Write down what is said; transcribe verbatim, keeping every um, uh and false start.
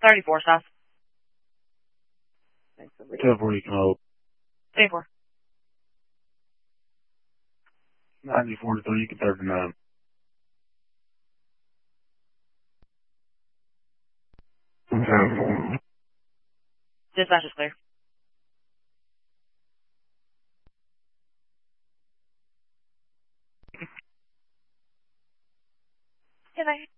thirty-four, south. ten forty, can I help? twenty-four. ninety forty-three, you can thirty-nine. Okay. Dispatch is clear. Good night.